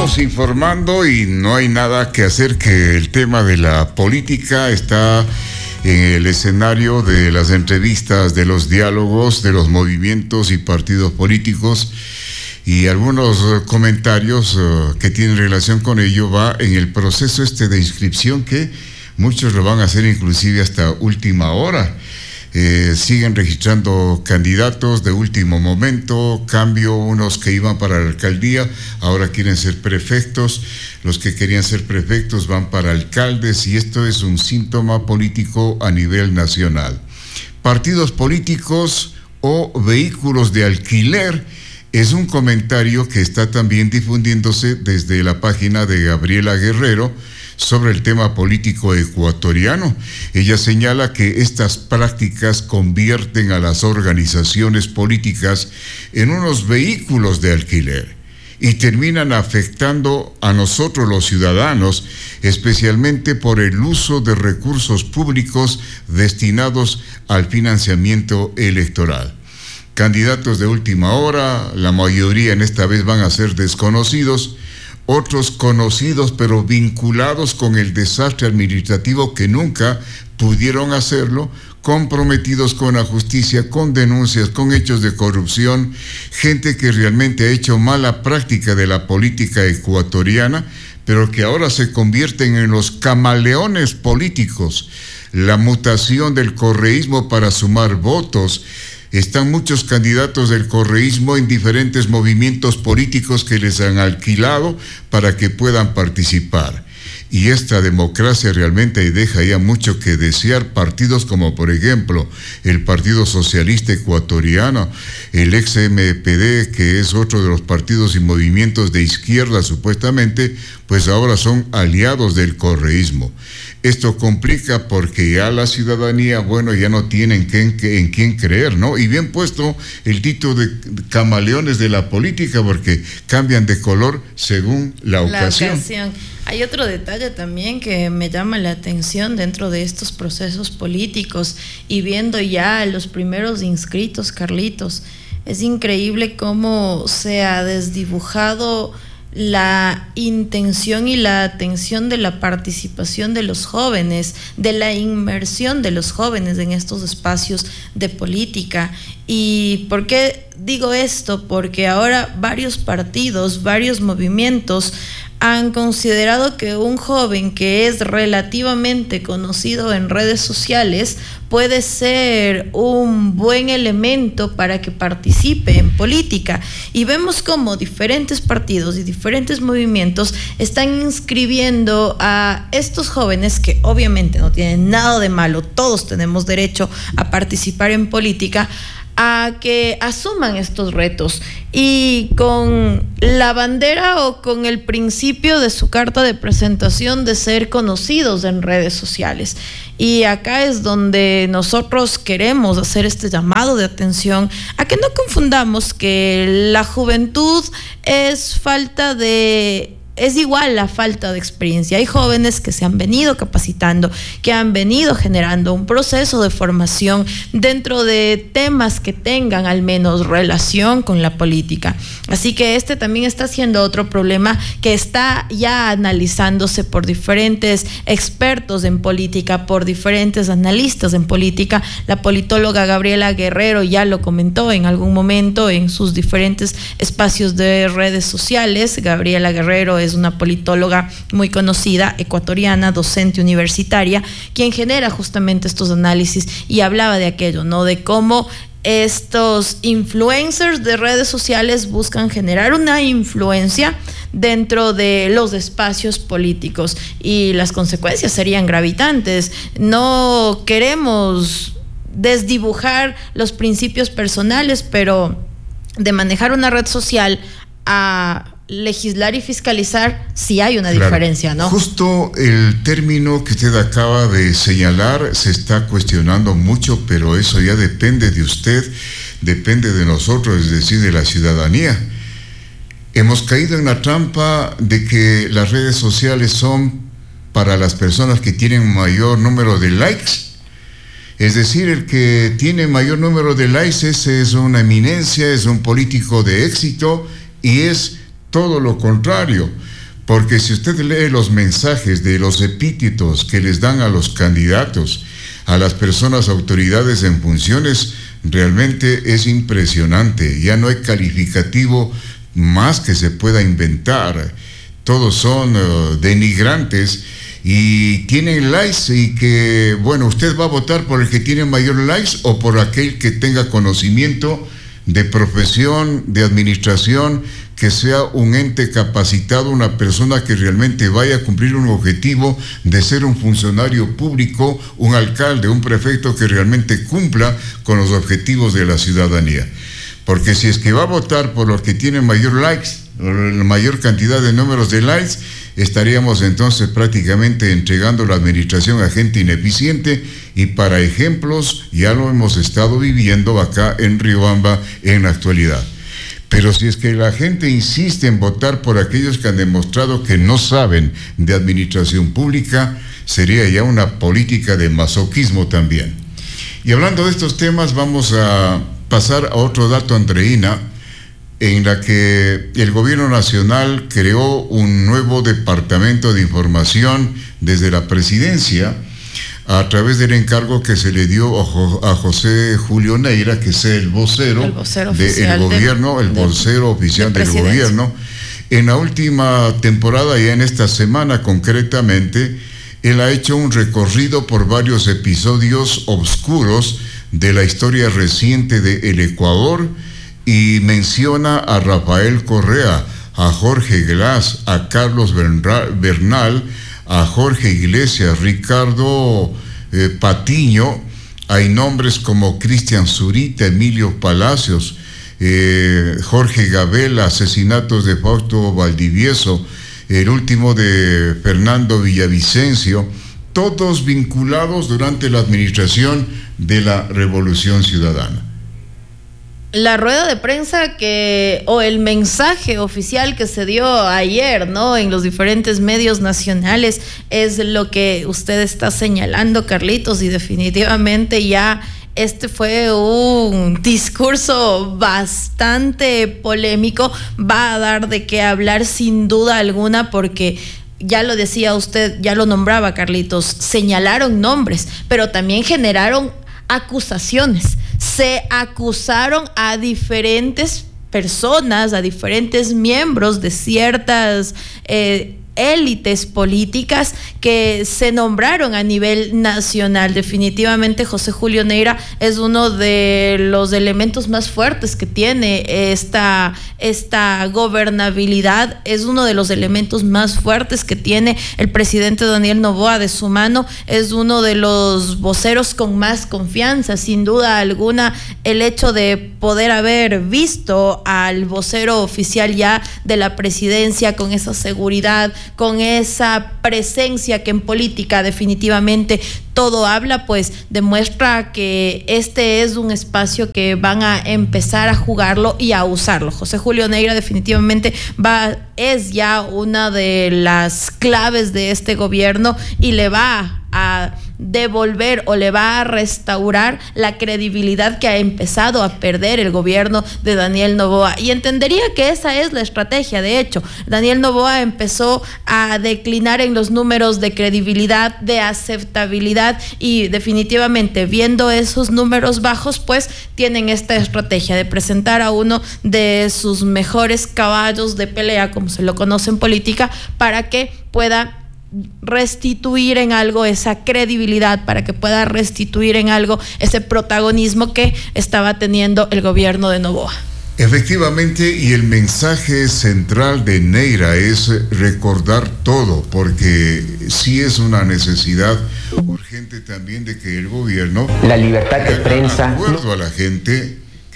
seguimos informando y no hay nada que hacer, que el tema de la política está en el escenario de las entrevistas, de los diálogos, de los movimientos y partidos políticos, y algunos comentarios que tienen relación con ello va en el proceso de inscripción, que muchos lo van a hacer inclusive hasta última hora. Siguen registrando candidatos de último momento, cambio, unos que iban para la alcaldía, ahora quieren ser prefectos, los que querían ser prefectos van para alcaldes, y esto es un síntoma político a nivel nacional. Partidos políticos o vehículos de alquiler es un comentario que está también difundiéndose desde la página de Gabriela Guerrero sobre el tema político ecuatoriano. Ella señala que estas prácticas convierten a las organizaciones políticas en unos vehículos de alquiler y terminan afectando a nosotros los ciudadanos, especialmente por el uso de recursos públicos destinados al financiamiento electoral. Candidatos de última hora, la mayoría en esta vez van a ser desconocidos, otros conocidos pero vinculados con el desastre administrativo que nunca pudieron hacerlo, comprometidos con la justicia, con denuncias, con hechos de corrupción, gente que realmente ha hecho mala práctica de la política ecuatoriana, pero que ahora se convierten en los camaleones políticos. La mutación del correísmo para sumar votos. Están muchos candidatos del correísmo en diferentes movimientos políticos que les han alquilado para que puedan participar. Y esta democracia realmente deja ya mucho que desear. Partidos como, por ejemplo, el Partido Socialista Ecuatoriano, el ex-MPD, que es otro de los partidos y movimientos de izquierda supuestamente, pues ahora son aliados del correísmo. Esto complica porque ya la ciudadanía, bueno, ya no tienen en quién creer, ¿no? Y bien puesto el título de camaleones de la política, porque cambian de color según la ocasión. Hay otro detalle también que me llama la atención dentro de estos procesos políticos, y viendo ya los primeros inscritos, Carlitos, es increíble cómo se ha desdibujado la intención y la atención de la participación de los jóvenes, de la inmersión de los jóvenes en estos espacios de política. ¿Y por qué digo esto? Porque ahora varios partidos, varios movimientos han considerado que un joven que es relativamente conocido en redes sociales puede ser un buen elemento para que participe en política, y vemos cómo diferentes partidos y diferentes movimientos están inscribiendo a estos jóvenes, que obviamente no tienen nada de malo, todos tenemos derecho a participar en política, a que asuman estos retos, y con la bandera o con el principio de su carta de presentación de ser conocidos en redes sociales. Y acá es donde nosotros queremos hacer este llamado de atención a que no confundamos que la juventud es igual a falta de experiencia. Hay jóvenes que se han venido capacitando, que han venido generando un proceso de formación dentro de temas que tengan al menos relación con la política. Así que este también está siendo otro problema que está ya analizándose por diferentes expertos en política, por diferentes analistas en política. La politóloga Gabriela Guerrero ya lo comentó en algún momento en sus diferentes espacios de redes sociales. Gabriela Guerrero es una politóloga muy conocida, ecuatoriana, docente universitaria, quien genera justamente estos análisis, y hablaba de aquello, ¿no? De cómo estos influencers de redes sociales buscan generar una influencia dentro de los espacios políticos, y las consecuencias serían gravitantes. No queremos desdibujar los principios personales, pero de manejar una red social a legislar y fiscalizar, sí hay una diferencia, ¿no? Justo el término que usted acaba de señalar se está cuestionando mucho, pero eso ya depende de usted, depende de nosotros, es decir, de la ciudadanía. Hemos caído en la trampa de que las redes sociales son para las personas que tienen mayor número de likes. Es decir, el que tiene mayor número de likes, ese es una eminencia, es un político de éxito, y es todo lo contrario. porque si usted lee los mensajes de los epítetos que les dan a los candidatos, a las personas autoridades en funciones, realmente es impresionante. Ya no hay calificativo más que se pueda inventar. Todos son denigrantes y tienen likes, y que, bueno, usted va a votar por el que tiene mayor likes o por aquel que tenga conocimiento de profesión, de administración, que sea un ente capacitado, una persona que realmente vaya a cumplir un objetivo de ser un funcionario público, un alcalde, un prefecto que realmente cumpla con los objetivos de la ciudadanía. Porque si es que va a votar por los que tienen mayor likes, la mayor cantidad de números de likes, estaríamos entonces prácticamente entregando la administración a gente ineficiente, y para ejemplos ya lo hemos estado viviendo acá en Riobamba en la actualidad. Pero si es que la gente insiste en votar por aquellos que han demostrado que no saben de administración pública, sería ya una política de masoquismo también. Y hablando de estos temas, vamos a pasar a otro dato, Andreina, en la que el gobierno nacional creó un nuevo departamento de información desde la presidencia, a través del encargo que se le dio a José Julio Neira, que es el vocero del gobierno, el vocero oficial del gobierno. En la última temporada, ya en esta semana concretamente, él ha hecho un recorrido por varios episodios oscuros de la historia reciente del Ecuador, y menciona a Rafael Correa, a Jorge Glass, a Carlos Bernal, a Jorge Iglesias, Ricardo Patiño. Hay nombres como Cristian Zurita, Emilio Palacios, Jorge Gabela, asesinatos de Fausto Valdivieso, el último de Fernando Villavicencio, todos vinculados durante la administración de la Revolución Ciudadana. La rueda de prensa o el mensaje oficial que se dio ayer, ¿no?, en los diferentes medios nacionales, es lo que usted está señalando, Carlitos, y definitivamente ya este fue un discurso bastante polémico. Va a dar de qué hablar sin duda alguna, porque ya lo decía usted, ya lo nombraba Carlitos, señalaron nombres, pero también generaron acusaciones. Se acusaron a diferentes personas, a diferentes miembros de ciertas élites políticas que se nombraron a nivel nacional. Definitivamente José Julio Neira es uno de los elementos más fuertes que tiene esta gobernabilidad, es uno de los elementos más fuertes que tiene el presidente Daniel Noboa de su mano, es uno de los voceros con más confianza, sin duda alguna. El hecho de poder haber visto al vocero oficial ya de la presidencia con esa seguridad, con esa presencia que en política definitivamente todo habla, pues demuestra que este es un espacio que van a empezar a jugarlo y a usarlo. José Julio Neira definitivamente es ya una de las claves de este gobierno, y le va a devolver o le va a restaurar la credibilidad que ha empezado a perder el gobierno de Daniel Noboa. Y entendería que esa es la estrategia. De hecho, Daniel Noboa empezó a declinar en los números de credibilidad, de aceptabilidad, y definitivamente viendo esos números bajos, pues tienen esta estrategia de presentar a uno de sus mejores caballos de pelea, como se lo conoce en política, para que pueda restituir en algo esa credibilidad, para que pueda restituir en algo ese protagonismo que estaba teniendo el gobierno de Noboa. Efectivamente, y el mensaje central de Neira es recordar todo, porque sí es una necesidad urgente también de que el gobierno, la libertad de prensa, acuerdo a la gente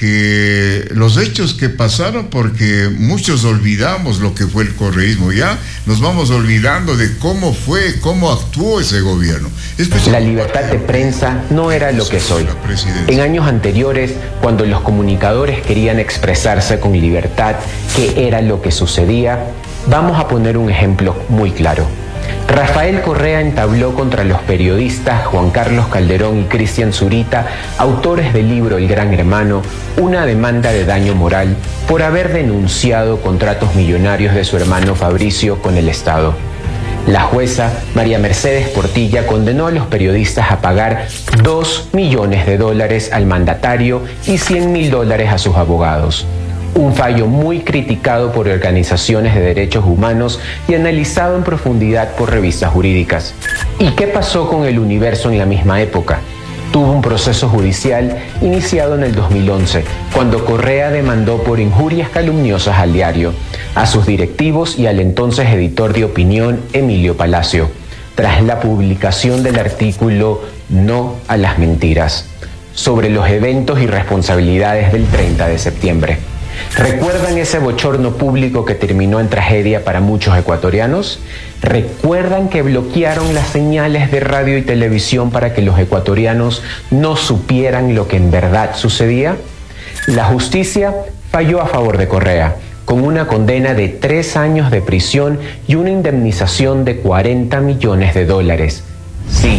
que los hechos que pasaron, porque muchos olvidamos lo que fue el correísmo, ya nos vamos olvidando de cómo actuó ese gobierno. La libertad de prensa no era lo que es hoy. En años anteriores, cuando los comunicadores querían expresarse con libertad, ¿qué era lo que sucedía? Vamos a poner un ejemplo muy claro. Rafael Correa entabló contra los periodistas Juan Carlos Calderón y Cristian Zurita, autores del libro El Gran Hermano, una demanda de daño moral por haber denunciado contratos millonarios de su hermano Fabricio con el Estado. La jueza María Mercedes Portilla condenó a los periodistas a pagar $2 millones al mandatario y $100.000 a sus abogados. Un fallo muy criticado por organizaciones de derechos humanos y analizado en profundidad por revistas jurídicas. ¿Y qué pasó con El Universo en la misma época? Tuvo un proceso judicial iniciado en el 2011, cuando Correa demandó por injurias calumniosas al diario, a sus directivos y al entonces editor de opinión Emilio Palacio, tras la publicación del artículo No a las mentiras, sobre los eventos y responsabilidades del 30 de septiembre. ¿Recuerdan ese bochorno público que terminó en tragedia para muchos ecuatorianos? ¿Recuerdan que bloquearon las señales de radio y televisión para que los ecuatorianos no supieran lo que en verdad sucedía? La justicia falló a favor de Correa, con una condena de 3 años de prisión y una indemnización de $40 millones. Sí,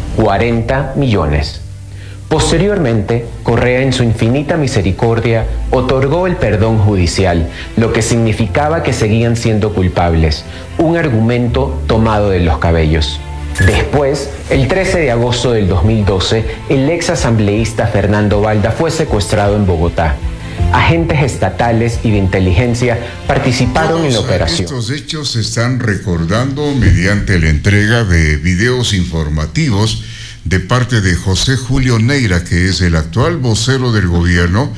40 millones. Posteriormente, Correa, en su infinita misericordia, otorgó el perdón judicial, lo que significaba que seguían siendo culpables, un argumento tomado de los cabellos. Después, el 13 de agosto del 2012, el ex asambleísta Fernando Balda fue secuestrado en Bogotá. Agentes estatales y de inteligencia participaron en la operación. Estos hechos se están recordando mediante la entrega de videos informativos de parte de José Julio Neira, que es el actual vocero del gobierno,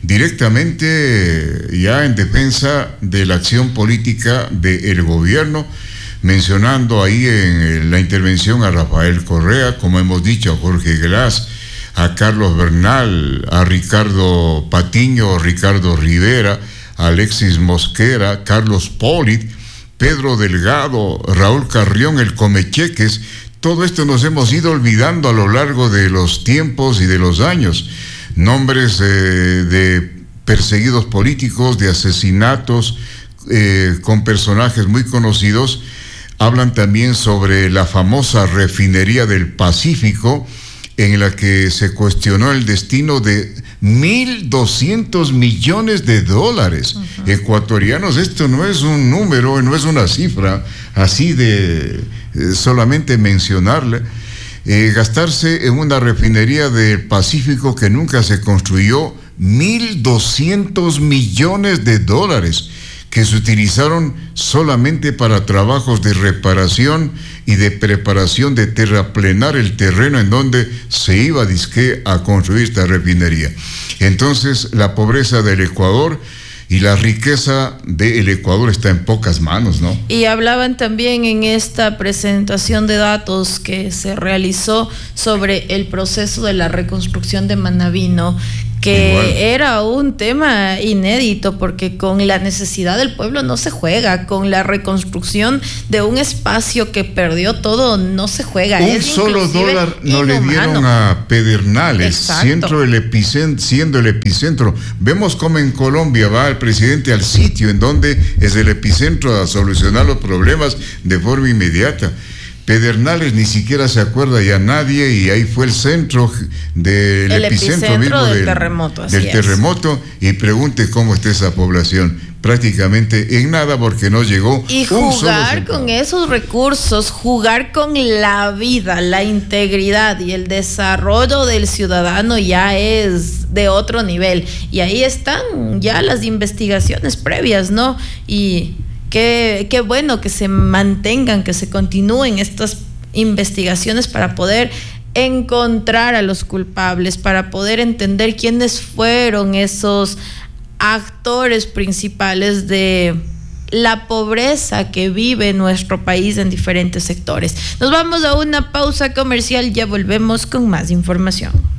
directamente ya en defensa de la acción política del gobierno, mencionando ahí en la intervención a Rafael Correa, como hemos dicho, a Jorge Glass, a Carlos Bernal, a Ricardo Patiño, Ricardo Rivera, a Alexis Mosquera, Carlos Polit, Pedro Delgado, Raúl Carrión, el Comecheques. Todo esto nos hemos ido olvidando a lo largo de los tiempos y de los años. Nombres de perseguidos políticos, de asesinatos con personajes muy conocidos. Hablan también sobre la famosa refinería del Pacífico, en la que se cuestionó el destino de 1.200 millones de dólares ecuatorianos. Esto no es un número, no es una cifra así de solamente mencionarle. Gastarse en una refinería del Pacífico que nunca se construyó 1.200 millones de dólares que se utilizaron solamente para trabajos de reparación y de preparación de terraplenar el terreno en donde se iba a construir esta refinería. Entonces, la pobreza del Ecuador y la riqueza del Ecuador está en pocas manos, ¿no? Y hablaban también en esta presentación de datos que se realizó sobre el proceso de la reconstrucción de Manabí, ¿no? Que igual era un tema inédito, porque con la necesidad del pueblo no se juega, con la reconstrucción de un espacio que perdió todo no se juega. Un solo dólar no le dieron a Pedernales, siendo el epicentro. Vemos cómo en Colombia va el presidente al sitio en donde es el epicentro a solucionar los problemas de forma inmediata. Pedernales ni siquiera se acuerda ya nadie, y ahí fue el centro del epicentro mismo del terremoto, y pregunte cómo está esa población. Prácticamente en nada, porque no llegó. Y jugar con esos recursos, jugar con la vida, la integridad y el desarrollo del ciudadano ya es de otro nivel. Y ahí están ya las investigaciones previas, ¿no? Y qué bueno que se mantengan, que se continúen estas investigaciones para poder encontrar a los culpables, para poder entender quiénes fueron esos actores principales de la pobreza que vive nuestro país en diferentes sectores. Nos vamos a una pausa comercial, ya volvemos con más información.